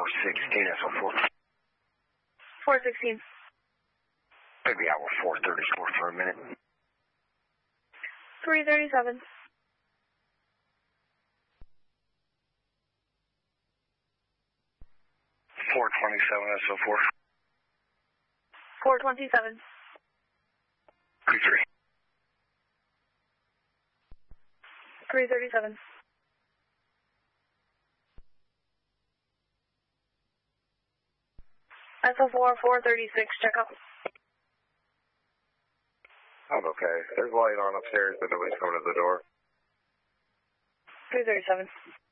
416, SO4. 416. Maybe hour 434 for a minute. 337. 427, SO4. 427. 33. 337. SO4, 436, check out. I'm okay. There's light on upstairs, but nobody's coming to the door. 337.